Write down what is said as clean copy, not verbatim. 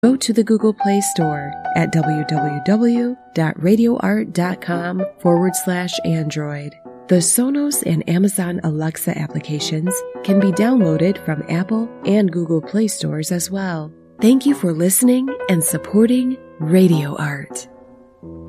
Go to the Google Play Store at www.radioart.com/Android. The Sonos and Amazon Alexa applications can be downloaded from Apple and Google Play stores as well. Thank you for listening and supporting Radio Art.